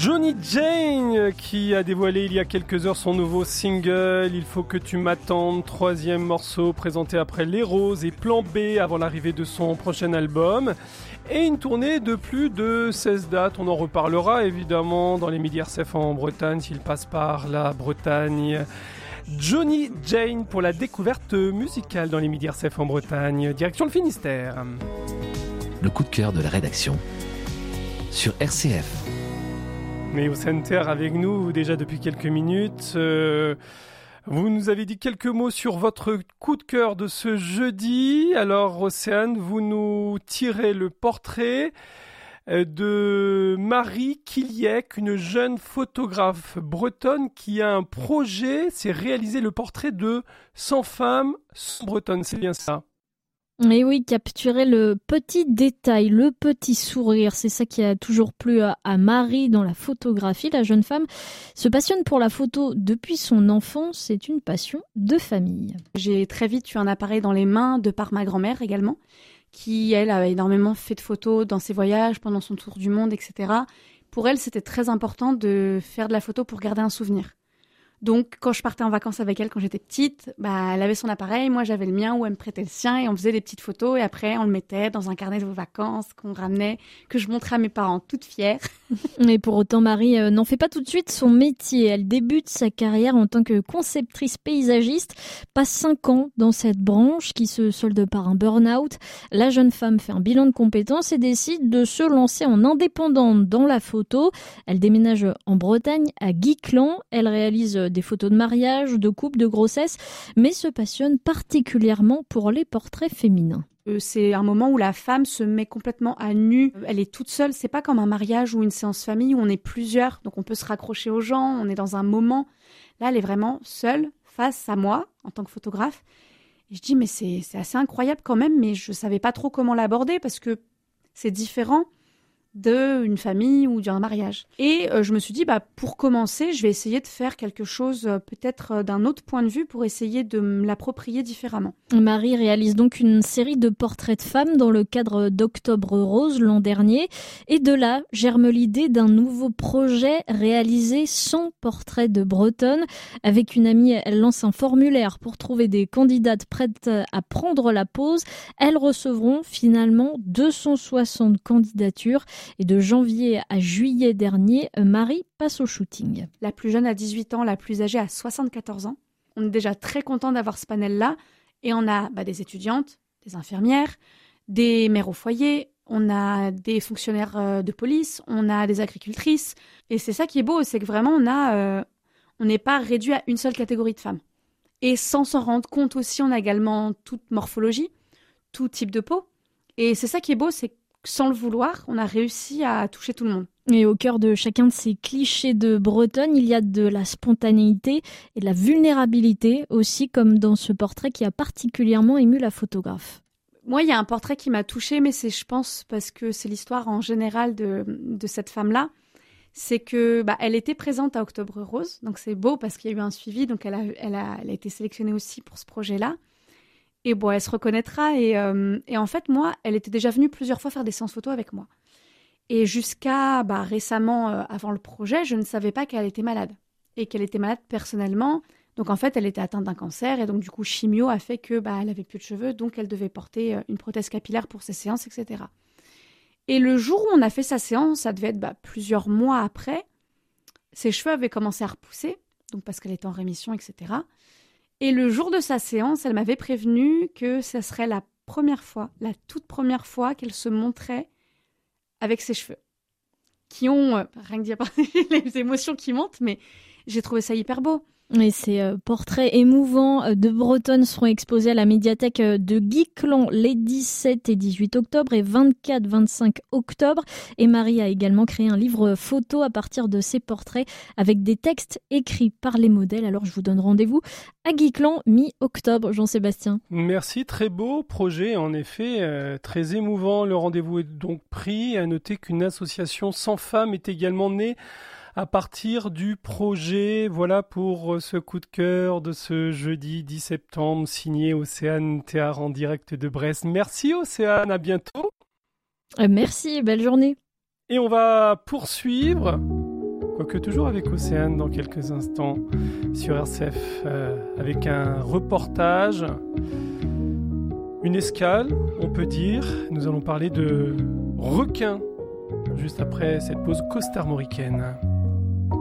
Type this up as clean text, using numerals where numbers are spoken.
Johnny Jane qui a dévoilé il y a quelques heures son nouveau single « Il faut que tu m'attendes », troisième morceau présenté après Les Roses et Plan B avant l'arrivée de son prochain album. Et une tournée de plus de 16 dates, on en reparlera évidemment dans les Midi RCF en Bretagne s'il passe par la Bretagne. Johnny Jane pour la découverte musicale dans les Midi RCF en Bretagne, direction le Finistère. Le coup de cœur de la rédaction sur RCF. Mais au Center avec nous déjà depuis quelques minutes. Vous nous avez dit quelques mots sur votre coup de cœur de ce jeudi. Alors Océane, vous nous tirez le portrait de Marie Kiliek, une jeune photographe bretonne qui a un projet, c'est réaliser le portrait de 100 femmes bretonnes, c'est bien ça? Et oui, capturer le petit détail, le petit sourire, c'est ça qui a toujours plu à Marie dans la photographie. La jeune femme se passionne pour la photo depuis son enfance, c'est une passion de famille. J'ai très vite eu un appareil dans les mains de par ma grand-mère également, qui elle a énormément fait de photos dans ses voyages, pendant son tour du monde, etc. Pour elle, c'était très important de faire de la photo pour garder un souvenir. Donc, quand je partais en vacances avec elle quand j'étais petite, elle avait son appareil, moi j'avais le mien ou elle me prêtait le sien et on faisait des petites photos et après on le mettait dans un carnet de vacances qu'on ramenait, que je montrais à mes parents toute fière. Mais pour autant, Marie n'en fait pas tout de suite son métier. Elle débute sa carrière en tant que conceptrice paysagiste, passe 5 ans dans cette branche qui se solde par un burn-out. La jeune femme fait un bilan de compétences et décide de se lancer en indépendante dans la photo. Elle déménage en Bretagne, à Guiclan. Elle réalise des photos de mariage, de couple, de grossesse, mais se passionne particulièrement pour les portraits féminins. C'est un moment où la femme se met complètement à nu. Elle est toute seule. C'est pas comme un mariage ou une séance famille où on est plusieurs, donc on peut se raccrocher aux gens. On est dans un moment. Là, elle est vraiment seule face à moi en tant que photographe. Et je dis mais c'est assez incroyable quand même, mais je savais pas trop comment l'aborder parce que c'est différent d'une famille ou d'un mariage. Et je me suis dit, pour commencer, je vais essayer de faire quelque chose peut-être d'un autre point de vue pour essayer de me l'approprier différemment. Marie réalise donc une série de portraits de femmes dans le cadre d'Octobre Rose l'an dernier. Et de là, germe l'idée d'un nouveau projet réaliser 100 portraits de Bretonnes. Avec une amie, elle lance un formulaire pour trouver des candidates prêtes à prendre la pause. Elles recevront finalement 260 candidatures. Et de janvier à juillet dernier, Marie passe au shooting. La plus jeune a 18 ans, la plus âgée a 74 ans. On est déjà très content d'avoir ce panel-là. Et on a des étudiantes, des infirmières, des mères au foyer, on a des fonctionnaires de police, on a des agricultrices. Et c'est ça qui est beau, c'est que vraiment on n'est pas réduit à une seule catégorie de femmes. Et sans s'en rendre compte aussi, on a également toute morphologie, tout type de peau. Et c'est ça qui est beau, c'est que sans le vouloir, on a réussi à toucher tout le monde. Et au cœur de chacun de ces clichés de Bretonne, il y a de la spontanéité et de la vulnérabilité aussi, comme dans ce portrait qui a particulièrement ému la photographe. Moi, il y a un portrait qui m'a touchée, mais c'est, je pense, parce que c'est l'histoire en général de cette femme-là. C'est que elle était présente à Octobre Rose, donc c'est beau parce qu'il y a eu un suivi, donc elle a été sélectionnée aussi pour ce projet-là. Et elle se reconnaîtra. Et en fait, moi, elle était déjà venue plusieurs fois faire des séances photos avec moi. Et jusqu'à récemment, avant le projet, je ne savais pas qu'elle était malade. Et qu'elle était malade personnellement. Donc en fait, elle était atteinte d'un cancer. Et donc du coup, chimio a fait que elle avait plus de cheveux. Donc elle devait porter une prothèse capillaire pour ses séances, etc. Et le jour où on a fait sa séance, ça devait être plusieurs mois après, ses cheveux avaient commencé à repousser. Donc parce qu'elle était en rémission, etc. Et le jour de sa séance, elle m'avait prévenu que ça serait la toute première fois qu'elle se montrait avec ses cheveux. Qui ont, rien que dire les émotions qui montent, mais j'ai trouvé ça hyper beau. Et ces portraits émouvants de Bretonne seront exposés à la médiathèque de Guiclan les 17 et 18 octobre et 24-25 octobre. Et Marie a également créé un livre photo à partir de ces portraits avec des textes écrits par les modèles. Alors je vous donne rendez-vous à Guiclan mi-octobre, Jean-Sébastien. Merci, très beau projet, en effet, très émouvant. Le rendez-vous est donc pris. À noter qu'une association 100 femmes est également née à partir du projet. Voilà pour ce coup de cœur de ce jeudi 10 septembre, signé Océane Théard en direct de Brest. Merci Océane, à bientôt. Merci, belle journée. Et on va poursuivre quoique toujours avec Océane dans quelques instants sur RCF, avec un reportage, une escale, on peut dire. Nous allons parler de requins juste après cette pause costarmoricaine.